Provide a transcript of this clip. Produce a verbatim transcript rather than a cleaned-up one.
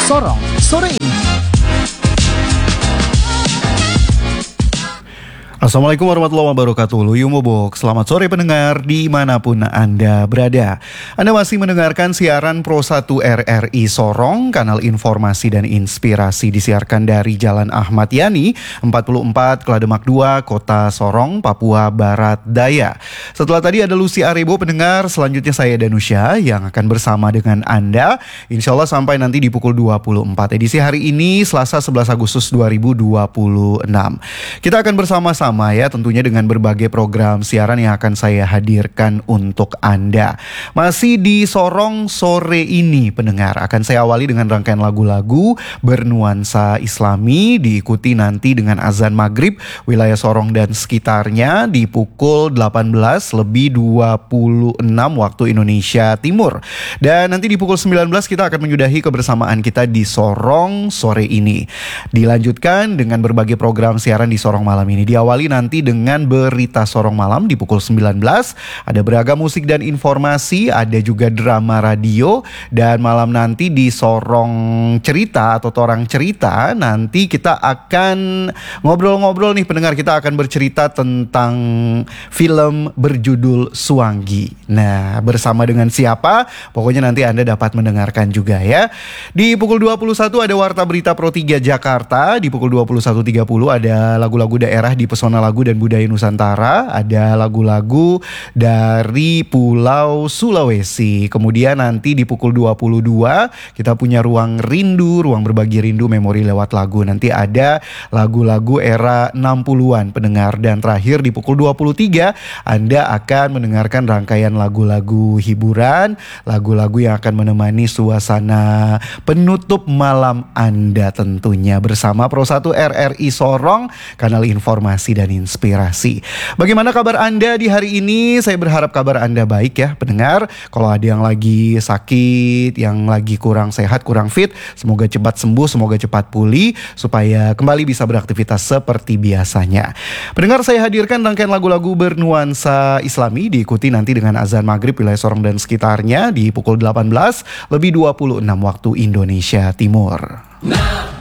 Sorong sore ini. Assalamualaikum warahmatullahi wabarakatuh. Luyumo Bok, selamat sore pendengar dimanapun Anda berada. Anda masih mendengarkan siaran Pro satu R R I Sorong, kanal informasi dan inspirasi disiarkan dari Jalan Ahmad Yani, empat puluh empat Klademak dua, Kota Sorong, Papua Barat Daya. Setelah tadi ada Lucy Arebo pendengar, selanjutnya saya Danusya yang akan bersama dengan Anda, insya Allah sampai nanti di pukul dua puluh empat. Edisi hari ini Selasa sebelas Agustus dua ribu dua puluh enam. Kita akan bersama-sama ya, tentunya dengan berbagai program siaran yang akan saya hadirkan untuk Anda. Masih di Sorong sore ini pendengar, akan saya awali dengan rangkaian lagu-lagu bernuansa Islami, diikuti nanti dengan azan maghrib wilayah Sorong dan sekitarnya di pukul delapan belas lebih dua puluh enam waktu Indonesia Timur. Dan nanti di pukul sembilan belas kita akan menyudahi kebersamaan kita di Sorong sore ini. Dilanjutkan dengan berbagai program siaran di Sorong malam ini. Diawali nanti dengan berita Sorong malam di pukul sembilan belas. Ada beragam musik dan informasi, ada juga drama radio, dan malam nanti di Sorong cerita atau Torang cerita nanti kita akan ngobrol-ngobrol nih pendengar, kita akan bercerita tentang film berjudul Suanggi. Nah, bersama dengan siapa? Pokoknya nanti Anda dapat mendengarkan juga ya. Di pukul dua puluh satu ada Warta Berita Pro tiga Jakarta, di pukul dua puluh satu tiga puluh ada lagu-lagu daerah di Pesona Lagu dan Budaya Nusantara, ada lagu-lagu dari Pulau Sulawesi. Kemudian nanti di pukul dua puluh dua kita punya Ruang Rindu, ruang berbagi rindu memori lewat lagu. Nanti ada lagu-lagu era enam puluhan pendengar. Dan terakhir di pukul dua puluh tiga Anda akan mendengarkan rangkaian lagu-lagu hiburan, lagu-lagu yang akan menemani suasana penutup malam Anda tentunya bersama Pro satu R R I Sorong, kanal informasi dan inspirasi. Bagaimana kabar Anda di hari ini? Saya berharap kabar Anda baik ya pendengar. Kalau ada yang lagi sakit, yang lagi kurang sehat, kurang fit, semoga cepat sembuh, semoga cepat pulih supaya kembali bisa beraktivitas seperti biasanya. Pendengar, saya hadirkan rangkaian lagu-lagu bernuansa Islami, diikuti nanti dengan azan maghrib wilayah Sorong dan sekitarnya di pukul delapan belas lebih dua puluh enam waktu Indonesia Timur. Nah.